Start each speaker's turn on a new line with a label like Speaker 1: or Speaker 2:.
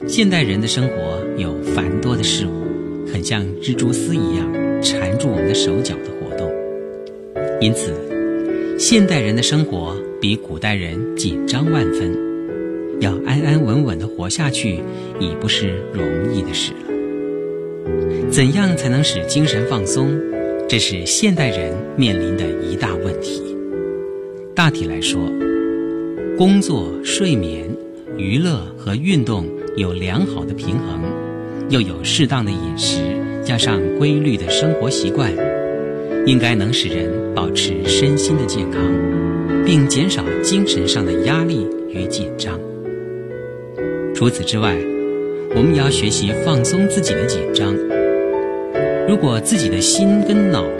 Speaker 1: 现代人的生活有繁多的事物，很像蜘蛛丝一样缠住我们的手脚的活动，因此现代人的生活比古代人紧张万分，要安安稳稳地活下去已不是容易的事了。怎样才能使精神放松？这是现代人面临的一大问题。大体来说，工作、睡眠、娱乐和运动有良好的平衡，又有适当的饮食，加上规律的生活习惯，应该能使人保持身心的健康，并减少精神上的压力与紧张。除此之外，我们也要学习放松自己的紧张。如果自己的心跟脑